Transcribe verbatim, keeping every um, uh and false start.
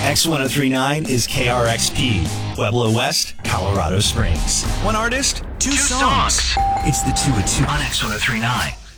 X ten thirty-nine is K R X P, Pueblo West, Colorado Springs. One artist, two, Two songs. songs. It's the two at two on X ten thirty-nine.